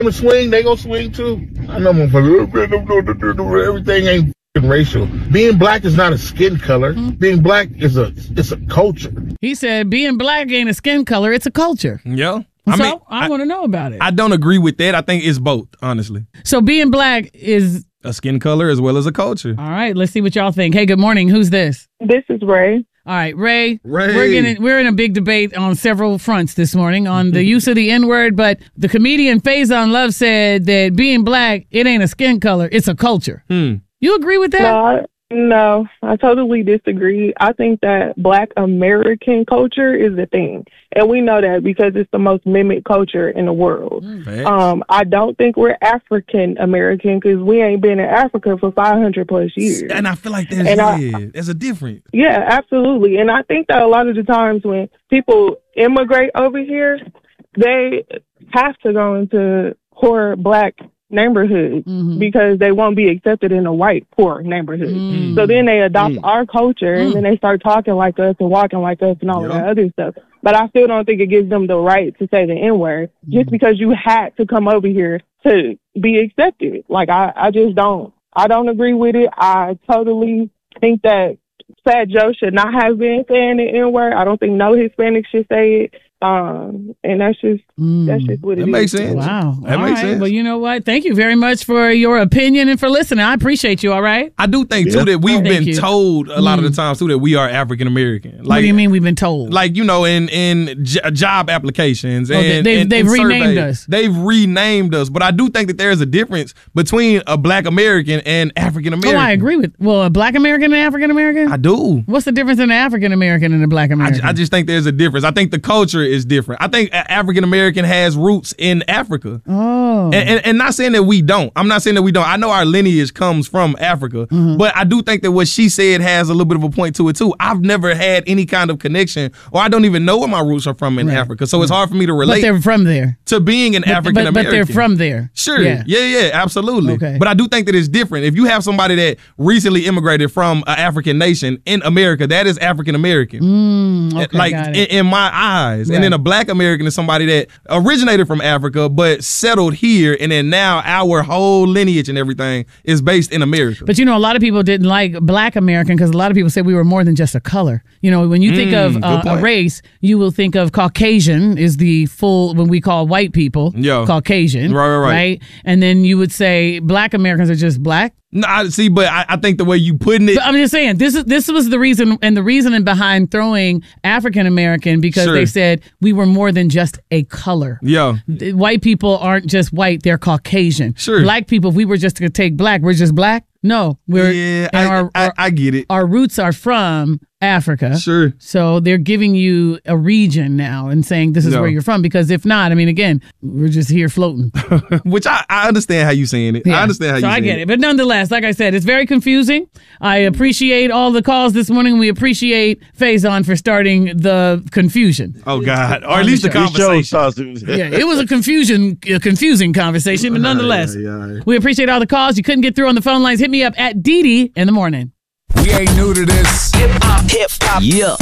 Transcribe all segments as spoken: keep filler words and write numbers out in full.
gonna swing, they gonna swing too. I know motherfuckers. Everything ain't racial. Being black is not a skin color. Mm-hmm. Being black is a it's a culture. He said being black ain't a skin color, it's a culture. Yeah. I so mean, I, I want to know about it. I don't agree with that. I think it's both, honestly. So being black is a skin color as well as a culture. All right, let's see what y'all think. Hey, good morning. Who's this? This is Ray. All right, Ray. Ray. We're getting we're in a big debate on several fronts this morning on the use of the N-word, but the comedian Faison Love said that being black, it ain't a skin color, it's a culture. Hmm. You agree with that? No, I, no, I totally disagree. I think that Black American culture is the thing. And we know that because it's the most mimicked culture in the world. Mm. Um, I don't think we're African American because we ain't been in Africa for five hundred plus years. And I feel like there's, and yeah, I, there's a difference. Yeah, absolutely. And I think that a lot of the times when people immigrate over here, they have to go into poor Black neighborhood mm-hmm. because they won't be accepted in a white poor neighborhood. Mm. So then they adopt mm. our culture mm. and then they start talking like us and walking like us and all yep. of that other stuff. But I still don't think it gives them the right to say the N-word mm. just because you had to come over here to be accepted. Like, I, I just don't. I don't agree with it. I totally think that Fat Joe should not have been saying the N-word. I don't think no Hispanic should say it. Um, and that's just mm. that's just what it that is. Makes sense. Wow. That all makes right. sense. Well, you know what? Thank you very much for your opinion and for listening. I appreciate you, all right? I do think, yeah. too, that we've Thank been you. told a lot mm. of the times, too, that we are African-American. Like, what do you mean we've been told? Like, you know, in, in j- job applications. Oh, and they've, and, they've and renamed surveys. us. They've renamed us. But I do think that there is a difference between a Black American and African-American. Oh, I agree with, well, a Black American and African-American? I do. What's the difference in an African-American and a Black American? I, I just think there's a difference. I think the culture is different. I think African American has roots in Africa. Oh. And, and, and not saying that we don't. I'm not saying that we don't. I know our lineage comes from Africa, mm-hmm. but I do think that what she said has a little bit of a point to it too. I've never had any kind of connection, or I don't even know where my roots are from in right. Africa. So it's hard for me to relate. But they're from there. To being an but, African American. But, but they're from there. Sure. Yeah, yeah, yeah absolutely. Okay. But I do think that it's different. If you have somebody that recently immigrated from an African nation in America, that is African American. Mm, okay, like got in, it. in my eyes. Right. And then a Black American is somebody that originated from Africa but settled here, and then now our whole lineage and everything is based in America. But you know, a lot of people didn't like Black American because a lot of people said we were more than just a color. You know, when you think Mm, of uh, good a race, you will think of Caucasian is the full, when we call white people, Yo. Caucasian. Right, right, right. right? And then you would say Black Americans are just black. No, I see, but I, I think the way you putting it, But I'm just saying this is this was the reason and the reasoning behind throwing African American because Sure. they said we were more than just a color. yeah, White people aren't just white; they're Caucasian. Sure. Black people, if we were just to take black, we're just black. No, we're yeah, and I, our, I, our, I get it. our roots are from Africa. Sure. So they're giving you a region now and saying this is No. where you're from. Because if not, I mean, again, we're just here floating. Which I, I understand how you saying it. Yeah. I understand how so you I saying get it. But nonetheless, like I said, it's very confusing. I appreciate all the calls this morning. We appreciate Faison for starting the confusion. Oh, God. Or at least the conversation. Yeah, it was a confusion, a confusing conversation, but nonetheless, Yeah, yeah, yeah. we appreciate all the calls. You couldn't get through on the phone lines. Hit me up at Dee Dee in the morning. We ain't new to this. Hip hop, hip hop, yeah.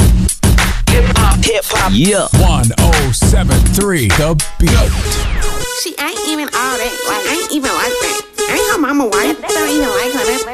Hip hop, hip hop, yeah. one oh seven three The Beat. She ain't even all that. Like, I ain't even like that. Ain't her mama white. Don't even like her. That's